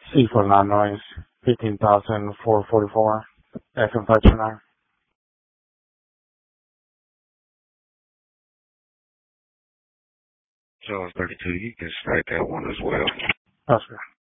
C for non-noise, 15,444. F in Flight 29. Jones 32, you can strike that one as well. Oscar.